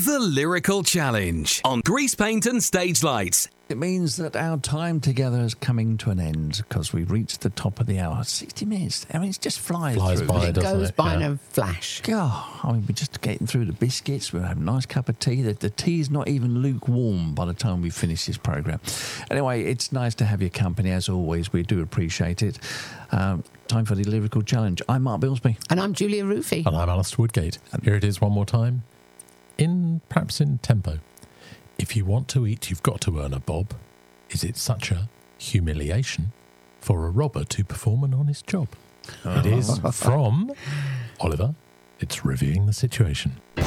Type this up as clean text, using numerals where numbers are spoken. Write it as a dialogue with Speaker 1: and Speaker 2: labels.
Speaker 1: The Lyrical Challenge on Grease Paint and Stage Lights.
Speaker 2: It means that our time together is coming to an end because we've reached the top of the hour. 60 minutes. I mean, it just flies through.
Speaker 3: By,
Speaker 4: It goes by in a flash.
Speaker 2: God, I mean, we're just getting through the biscuits. We'll have a nice cup of tea. The tea's not even lukewarm by the time we finish this programme. Anyway, it's nice to have your company, as always. We do appreciate it. Time for the Lyrical Challenge. I'm Mark Bilsby.
Speaker 4: And I'm Julia Roofy.
Speaker 3: And I'm Alistair Woodgate. Here it is one more time, perhaps in tempo. If you want to eat, you've got to earn a bob. Is it such a humiliation for a robber to perform an honest job? It is from Oliver. It's reviewing the situation.